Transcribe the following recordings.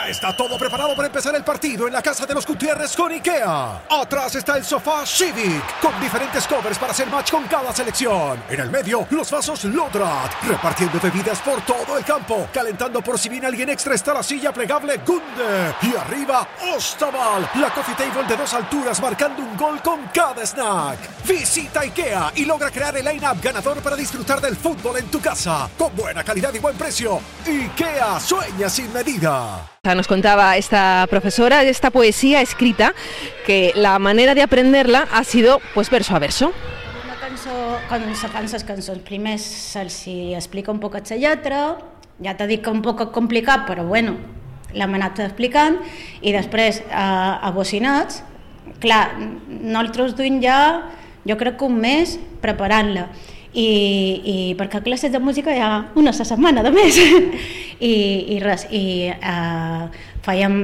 Ya está todo preparado para empezar el partido en la casa de los Gutiérrez con IKEA. Atrás está el sofá Civic, con diferentes covers para hacer match con cada selección. En el medio, los vasos Lodrat, repartiendo bebidas por todo el campo. Calentando por si viene alguien extra está la silla plegable Gunde. Y arriba, Ostaval, la coffee table de 2 alturas marcando un gol con cada snack. Visita IKEA y logra crear el line-up ganador para disfrutar del fútbol en tu casa. Con buena calidad y buen precio. IKEA, sueña sin medida. Nos contaba esta profesora de esta poesía escrita que la manera de aprenderla ha sido pues verso a verso. Una cançó, quan se fan les cançons, primer se'ls explica un poc la lletra, ja t'he dit que un poc complicat, però bueno, l'hem anat explicant, i després a bocinats, clar, nosaltres duim ja, jo crec que un mes preparant-la, i perquè classes de música hi ha una setmana de més i res, i fèiem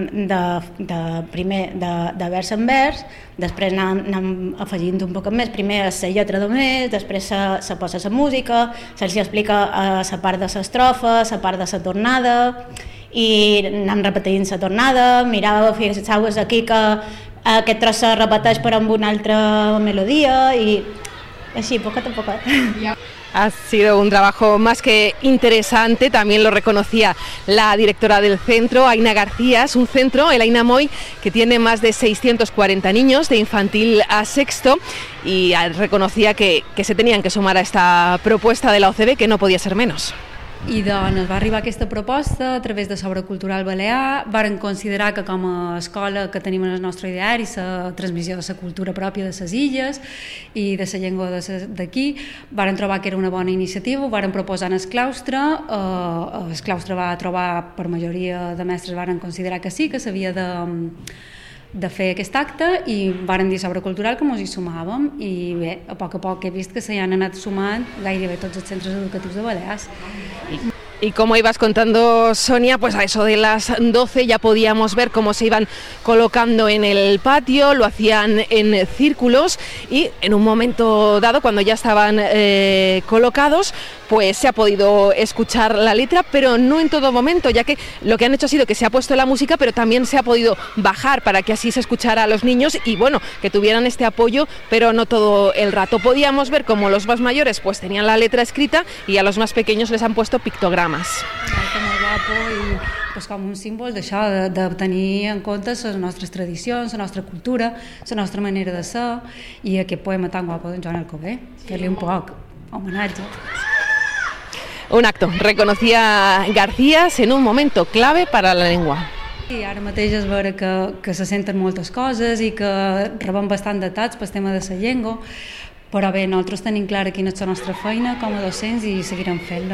de vers en vers, després anem afegint un poc més, primer la lletra de més, després se posa la música, se'ls explica la part de l'estrofa, la part de la tornada, i anem repetint la tornada, mirava, fixeu-vos aquí que aquest tros se repeteix però amb una altra melodia, i así, poco a poco. Ha sido un trabajo más que interesante, también lo reconocía la directora del centro, Aina García. Es un centro, el Aina Moy, que tiene más de 640 niños de infantil a sexto, y reconocía que se tenían que sumar a esta propuesta de la OCB, que no podía ser menos. I doncs va arribar aquesta proposta a través de Sobre Cultural Balear. Varen considerar que com a escola que tenim en el nostre ideari la transmissió de la cultura pròpia de les illes i de la llengua d'aquí, varen trobar que era una bona iniciativa, ho varen proposar en el claustre, el claustre va trobar, per majoria de mestres varen considerar que sí, que s'havia de fer aquest acte, i varen dir Sobre Cultural que ens hi sumàvem, i bé, a poc he vist que s'hi han anat sumant gairebé tots els centres educatius de Balears. Y como ibas contando, Sonia, pues a eso de las 12 ya podíamos ver cómo se iban colocando en el patio, lo hacían en círculos, y en un momento dado, cuando ya estaban colocados, pues se ha podido escuchar la letra, pero no en todo momento, ya que lo que han hecho ha sido que se ha puesto la música, pero también se ha podido bajar para que así se escuchara a los niños y bueno, que tuvieran este apoyo, pero no todo el rato. Podíamos ver cómo los más mayores pues tenían la letra escrita y a los más pequeños les han puesto pictogramas. Molt guapo, i pues, com un símbol d'això, de tenir en compte les nostres tradicions, la nostra cultura, la nostra manera de ser, i aquest poema tan guapo d'en Joan Alcover, fer-li un poc homenatge. Un acto, reconocía Garcías, en un momento clave para la lengua. I ara mateix és vera que se senten moltes coses i que rebem bastant detalls pel tema de la llengua, però bé, nosaltres tenim clara quina és la nostra feina com a docents i seguirem fent-la.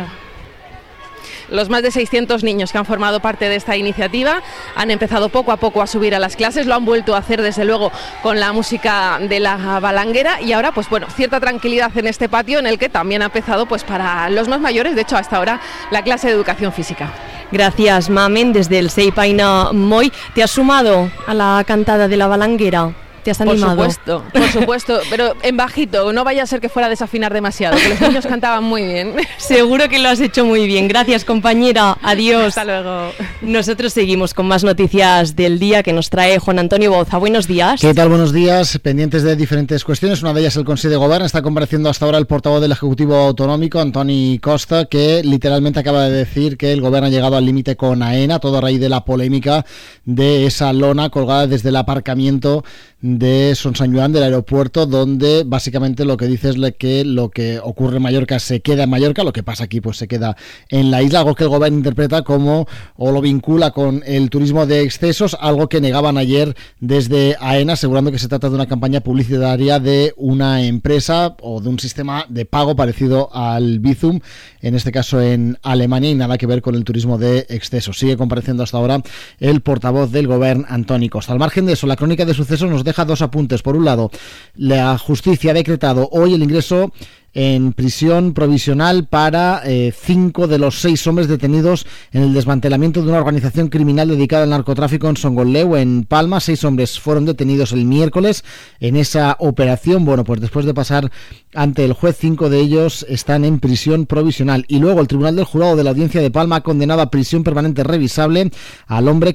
Los más de 600 niños que han formado parte de esta iniciativa han empezado poco a poco a subir a las clases, lo han vuelto a hacer desde luego con la música de la balanguera, y ahora pues bueno, cierta tranquilidad en este patio en el que también ha empezado pues para los más mayores, de hecho hasta ahora, la clase de educación física. Gracias, Mamen, desde el CEIP Aina Moy. ¿Te has sumado a la cantada de la balanguera? ¿Te has animado? Por supuesto, pero en bajito, no vaya a ser que fuera a desafinar demasiado, que los niños cantaban muy bien. Seguro que lo has hecho muy bien. Gracias, compañera. Adiós. Hasta luego. Nosotros seguimos con más noticias del día que nos trae Juan Antonio Bouza. Buenos días. ¿Qué tal? Buenos días. Pendientes de diferentes cuestiones. Una de ellas el Consejo de Gobierno. Está compareciendo hasta ahora el portavoz del Ejecutivo Autonómico, Antoni Costa, que literalmente acaba de decir que el Gobierno ha llegado al límite con AENA, todo a raíz de la polémica de esa lona colgada desde el aparcamiento de Son Sant Joan del aeropuerto, donde básicamente lo que dice es que lo que ocurre en Mallorca se queda en Mallorca, lo que pasa aquí pues se queda en la isla, algo que el gobierno interpreta como, o lo vincula con el turismo de excesos, algo que negaban ayer desde AENA, asegurando que se trata de una campaña publicitaria de una empresa o de un sistema de pago parecido al Bizum, en este caso en Alemania, y nada que ver con el turismo de excesos. Sigue compareciendo hasta ahora el portavoz del gobierno, Antoni Costa. Al margen de eso, la crónica de sucesos nos deja dos apuntes. Por un lado, la justicia ha decretado hoy el ingreso en prisión provisional para 5 de los 6 hombres detenidos en el desmantelamiento de una organización criminal dedicada al narcotráfico en Songoleu, en Palma. 6 hombres fueron detenidos el miércoles en esa operación. Bueno, pues después de pasar ante el juez, 5 de ellos están en prisión provisional. Y luego el Tribunal del Jurado de la Audiencia de Palma ha condenado a prisión permanente revisable al hombre